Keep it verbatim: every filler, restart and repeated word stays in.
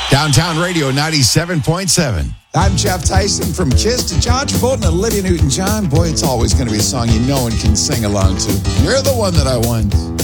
Downtown Radio ninety-seven point seven. I'm Jeff Tyson from Kiss to John Travolta and Olivia Newton-John. Boy, it's always going to be a song you know and can sing along to. You're the one that I want.